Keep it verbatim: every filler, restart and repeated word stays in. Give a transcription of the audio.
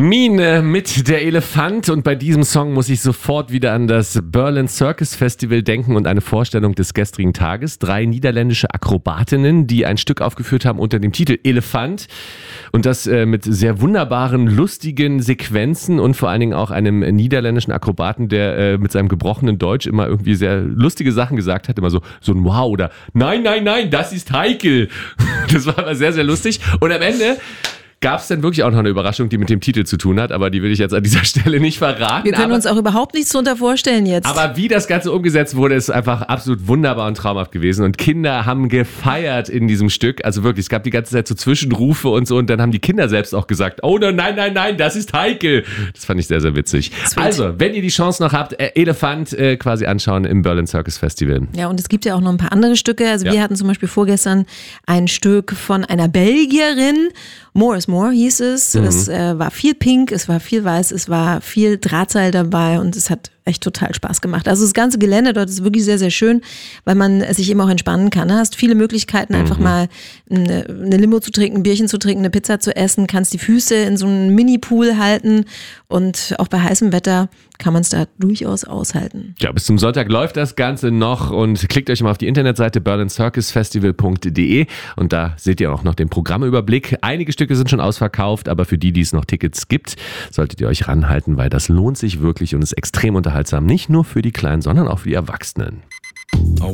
Mine mit der Elefant, und bei diesem Song muss ich sofort wieder an das Berlin Circus Festival denken und eine Vorstellung des gestrigen Tages. Drei niederländische Akrobatinnen, die ein Stück aufgeführt haben unter dem Titel Elefant, und das äh, mit sehr wunderbaren, lustigen Sequenzen und vor allen Dingen auch einem niederländischen Akrobaten, der äh, mit seinem gebrochenen Deutsch immer irgendwie sehr lustige Sachen gesagt hat, immer so, so ein Wow oder Nein, nein, nein, das ist heikel. Das war aber sehr, sehr lustig, und am Ende gab es dann wirklich auch noch eine Überraschung, die mit dem Titel zu tun hat, aber die will ich jetzt an dieser Stelle nicht verraten. Wir können aber, uns auch überhaupt nichts drunter vorstellen jetzt. Aber wie das Ganze umgesetzt wurde, ist einfach absolut wunderbar und traumhaft gewesen, und Kinder haben gefeiert in diesem Stück. Also wirklich, es gab die ganze Zeit so Zwischenrufe und so, und dann haben die Kinder selbst auch gesagt, oh nein, nein, nein, nein, das ist heikel. Das fand ich sehr, sehr witzig. Sweet. Also, wenn ihr die Chance noch habt, äh, Elefant äh, quasi anschauen im Berlin Circus Festival. Ja, und es gibt ja auch noch ein paar andere Stücke. Also ja. wir hatten zum Beispiel vorgestern ein Stück von einer Belgierin, More is More hieß es. Mhm. Es äh, war viel pink, es war viel weiß, es war viel Drahtseil dabei, und es hat echt total Spaß gemacht. Also das ganze Gelände dort ist wirklich sehr, sehr schön, weil man sich eben auch entspannen kann. Du hast viele Möglichkeiten, mhm. einfach mal eine, eine Limo zu trinken, ein Bierchen zu trinken, eine Pizza zu essen, kannst die Füße in so einen Mini-Pool halten, und auch bei heißem Wetter kann man es da durchaus aushalten. Ja, bis zum Sonntag läuft das Ganze noch, und klickt euch mal auf die Internetseite berlin circus festival punkt de, und da seht ihr auch noch den Programmüberblick. Einige Stücke sind schon ausverkauft, aber für die, die es noch Tickets gibt, solltet ihr euch ranhalten, weil das lohnt sich wirklich und ist extrem unterhaltsam. Nicht nur für die Kleinen, sondern auch für die Erwachsenen. Oh